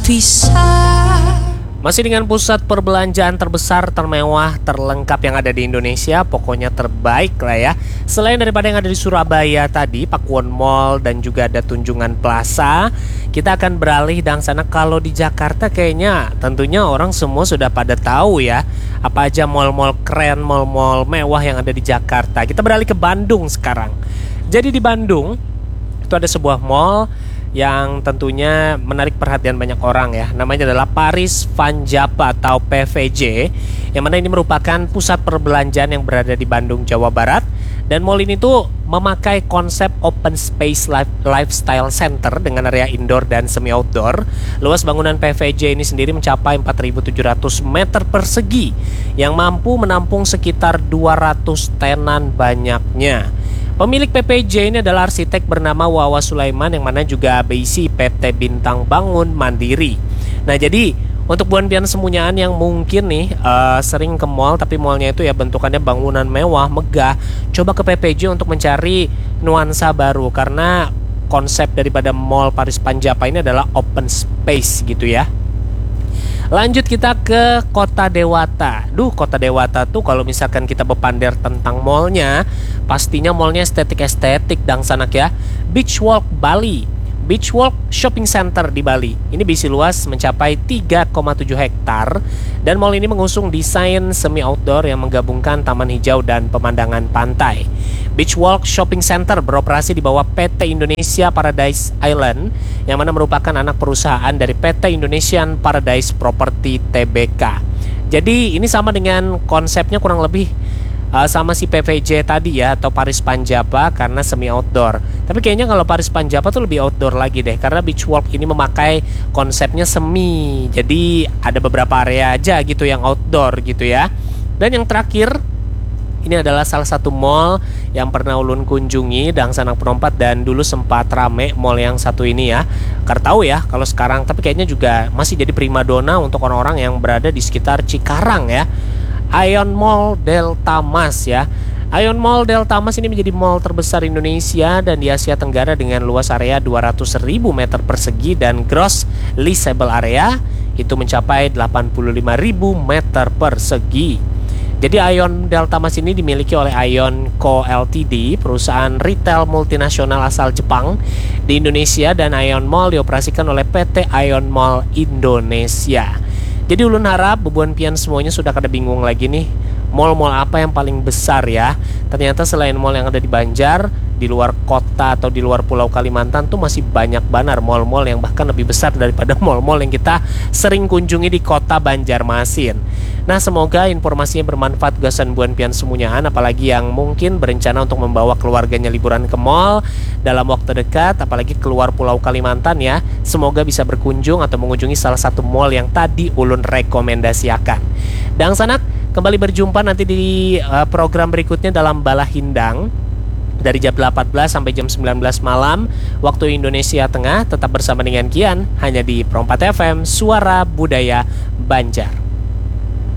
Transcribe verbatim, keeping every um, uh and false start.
terpisah. Masih dengan pusat perbelanjaan terbesar, termewah, terlengkap yang ada di Indonesia. Pokoknya terbaik lah ya. Selain daripada yang ada di Surabaya tadi, Pakuwon Mall dan juga ada Tunjungan Plaza, kita akan beralih dan sana. Kalau di Jakarta kayaknya tentunya orang semua sudah pada tahu ya, apa aja mall-mall keren, mall-mall mewah yang ada di Jakarta. Kita beralih ke Bandung sekarang. Jadi di Bandung itu ada sebuah mall yang tentunya menarik perhatian banyak orang ya. Namanya adalah Paris Van Java atau P V J, yang mana ini merupakan pusat perbelanjaan yang berada di Bandung, Jawa Barat. Dan mall ini tuh memakai konsep open space life, lifestyle center dengan area indoor dan semi outdoor. Luas bangunan P V J ini sendiri mencapai empat ribu tujuh ratus meter persegi yang mampu menampung sekitar dua ratus tenan banyaknya. Pemilik P P J ini adalah arsitek bernama Wawa Sulaiman, yang mana juga B I C P T Bintang Bangun Mandiri. Nah, jadi untuk buan pian semunyaan yang mungkin nih uh, sering ke mall, tapi mallnya itu ya bentukannya bangunan mewah, megah, coba ke P P J untuk mencari nuansa baru, karena konsep daripada mall Paris Van Java ini adalah open space gitu ya. Lanjut kita ke Kota Dewata. Duh, Kota Dewata tuh kalau misalkan kita bepander tentang mallnya, pastinya mallnya estetik-estetik dan sanak ya. Beach Walk Bali, Beach Walk Shopping Center di Bali. Ini berisi luas mencapai tiga koma tujuh hektar. Dan mall ini mengusung desain semi outdoor yang menggabungkan taman hijau dan pemandangan pantai. Beach Walk Shopping Center beroperasi di bawah P T Indonesia Paradise Island, yang mana merupakan anak perusahaan dari P T Indonesian Paradise Property T B K. Jadi ini sama dengan konsepnya kurang lebih uh, sama si P V J tadi ya, atau Paris Van Java, karena semi outdoor. Tapi kayaknya kalau Paris Van Java tuh lebih outdoor lagi deh, karena Beach Walk ini memakai konsepnya semi. Jadi ada beberapa area aja gitu yang outdoor gitu ya. Dan yang terakhir, ini adalah salah satu mall yang pernah ulun kunjungi dan sanak penompat, dan dulu sempat rame mall yang satu ini ya. Karena tahu ya kalau sekarang, tapi kayaknya juga masih jadi primadona untuk orang-orang yang berada di sekitar Cikarang ya. Aeon Mall Delta Mas ya. Aeon Mall Delta Mas ini menjadi mall terbesar Indonesia dan di Asia Tenggara dengan luas area dua ratus ribu meter persegi dan gross leasable area itu mencapai delapan puluh lima ribu meter persegi. Jadi Aeon Delta Mas ini dimiliki oleh Aeon Co Ltd, perusahaan retail multinasional asal Jepang di Indonesia, dan Aeon Mall dioperasikan oleh P T Aeon Mall Indonesia. Jadi ulun harap bebuan pian semuanya sudah kada bingung lagi nih, mall-mall apa yang paling besar ya. Ternyata selain mall yang ada di Banjar, di luar kota atau di luar Pulau Kalimantan tuh masih banyak banar mall-mall yang bahkan lebih besar daripada mall-mall yang kita sering kunjungi di kota Banjarmasin. Nah, semoga informasinya bermanfaat gasan buan pian semunyaan, apalagi yang mungkin berencana untuk membawa keluarganya liburan ke mall dalam waktu dekat, apalagi keluar Pulau Kalimantan ya. Semoga bisa berkunjung atau mengunjungi salah satu mall yang tadi ulun rekomendasiakan. Dan sanak, kembali berjumpa nanti di uh, program berikutnya dalam Bala Hindang dari jam delapan belas sampai jam sembilan belas malam waktu Indonesia Tengah. Tetap bersama dengan Kian hanya di Pro empat F M, Suara Budaya Banjar.